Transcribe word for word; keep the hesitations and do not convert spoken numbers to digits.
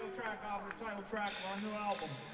title track off the title track of our new album.